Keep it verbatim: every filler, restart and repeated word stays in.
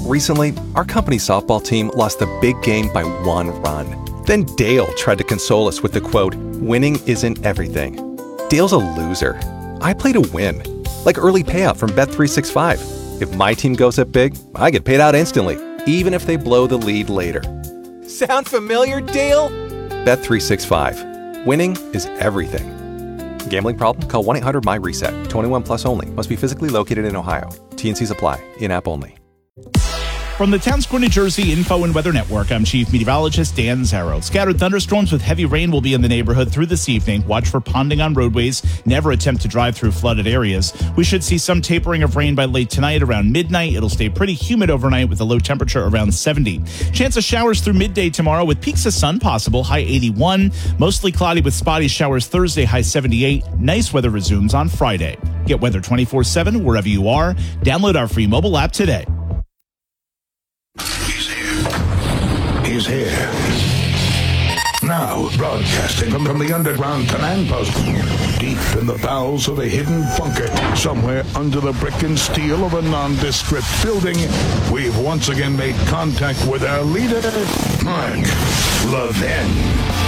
Recently, our company softball team lost the big game by one run. Then Dale tried to console us with the quote, "Winning isn't everything." Dale's a loser. I play to win. Like early payout from Bet three sixty-five. If my team goes up big, I get paid out instantly, even if they blow the lead later. Sound familiar, Dale? Bet three sixty-five. Winning is everything. Gambling problem? Call one eight hundred M Y reset. twenty-one plus only. Must be physically located in Ohio. T N Cs apply. In-app only. From the Town Square, New Jersey Info and Weather Network, I'm Chief Meteorologist Dan Zarrow. Scattered thunderstorms with heavy rain will be in the neighborhood through this evening. Watch for ponding on roadways. Never attempt to drive through flooded areas. We should see some tapering of rain by late tonight around midnight. It'll stay pretty humid overnight with a low temperature around seventy. Chance of showers through midday tomorrow with peaks of sun possible, high eighty-one. Mostly cloudy with spotty showers Thursday, high seventy-eight. Nice weather resumes on Friday. Get weather twenty-four seven wherever you are. Download our free mobile app today. He's here. Now, broadcasting from, from the underground command post, deep in the bowels of a hidden bunker, somewhere under the brick and steel of a nondescript building, we've once again made contact with our leader, Mark Levin.